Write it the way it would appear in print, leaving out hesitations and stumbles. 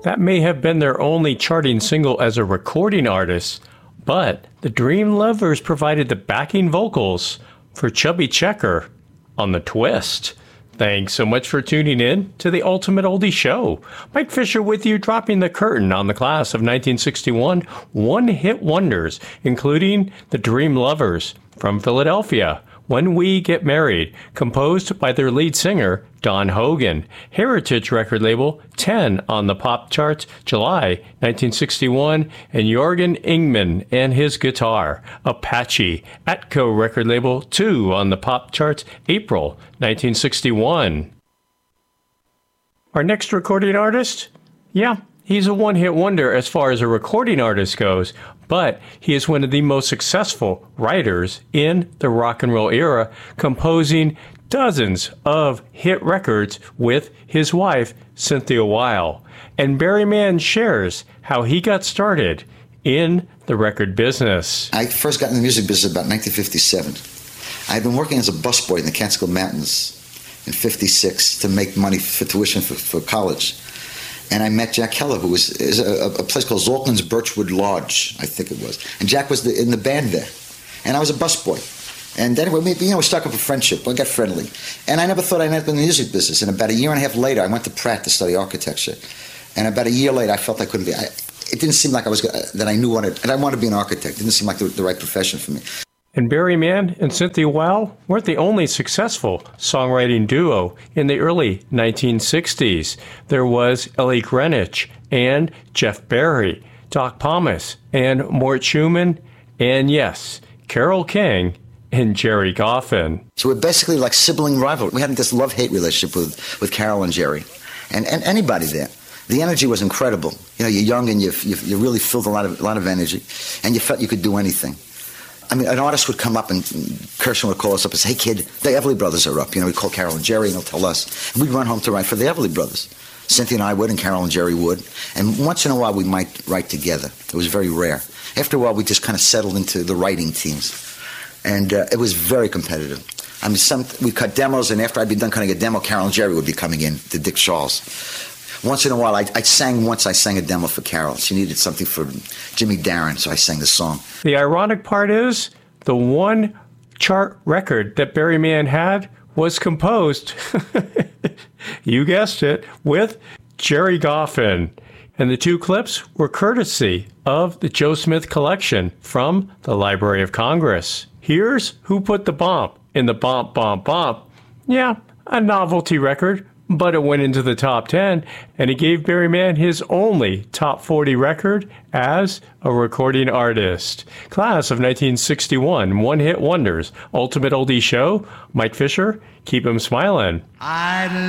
That may have been their only charting single as a recording artist, but the Dream Lovers provided the backing vocals for Chubby Checker on The Twist. Thanks so much for tuning in to the Ultimate Oldie Show. Mike Fisher with you, dropping the curtain on the class of 1961 one-hit wonders, including the Dream Lovers from Philadelphia, When We Get Married, composed by their lead singer, Don Hogan. Heritage record label, 10 on the pop charts, July 1961, and Jorgen Ingman and his guitar, Apache. Atco record label, 2 on the pop charts, April 1961. Our next recording artist? Yeah, he's a one-hit wonder as far as a recording artist goes, but he is one of the most successful writers in the rock and roll era, composing dozens of hit records with his wife, Cynthia Weil. And Barry Mann shares how he got started in the record business. I first got in the music business about 1957. I had been working as a busboy in the Catskill Mountains in 56 to make money for tuition for college. And I met Jack Keller, who was a place called Zolkin's Birchwood Lodge, I think it was. And Jack was in the band there. And I was a busboy. And anyway, we struck up a friendship. We got friendly. And I never thought I'd end up in the music business. And about a year and a half later, I went to Pratt to study architecture. And about a year later, I felt I couldn't be. It didn't seem like that I knew what and I wanted to be an architect. It didn't seem like the right profession for me. And Barry Mann and Cynthia Weil weren't the only successful songwriting duo in the early 1960s. There was Ellie Greenwich and Jeff Barry, Doc Pomus and Mort Schumann, and yes, Carole King and Jerry Goffin. So we're basically like sibling rival. We had this love-hate relationship with Carole and Jerry, and anybody there. The energy was incredible. You know, you're young and you really filled a lot of energy, and you felt you could do anything. I mean, an artist would come up and Kirshner would call us up and say, "Hey, kid, the Everly Brothers are up." You know, we'd call Carole and Jerry and they'll tell us. And we'd run home to write for the Everly Brothers. Cynthia and I would, and Carole and Jerry would. And once in a while, we might write together. It was very rare. After a while, we just kind of settled into the writing teams. And it was very competitive. I mean, we cut demos, and after I'd be done cutting a demo, Carole and Jerry would be coming in to Dick Charles. Once in a while, I sang a demo for Carole. She needed something for Jimmy Darren, so I sang the song. The ironic part is, the one chart record that Barry Mann had was composed, you guessed it, with Jerry Goffin. And the two clips were courtesy of the Joe Smith collection from the Library of Congress. Here's Who Put the Bump in the Bump, Bump, Bump. Yeah, a novelty record, but it went into the top 10, and it gave Barry Mann his only top 40 record as a recording artist. Class of 1961, one-hit wonders, Ultimate Oldie Show, Mike Fisher, keep 'em smiling.